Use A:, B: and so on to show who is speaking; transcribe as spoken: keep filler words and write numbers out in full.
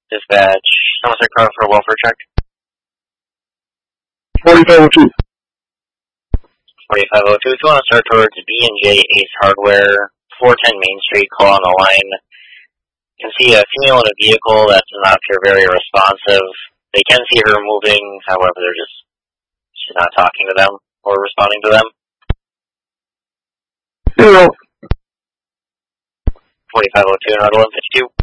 A: Dispatch, Somerset car for a welfare check.
B: forty-five oh two.
A: forty-five oh two, if you want to start towards B and J Ace Hardware, four ten Main Street, call on the line. You can see a female in a vehicle that does not appear very responsive. They can see her moving, however, they're just, she's not talking to them or responding to them.
B: Zero.
A: forty-five oh two, Nodal one fifty-two.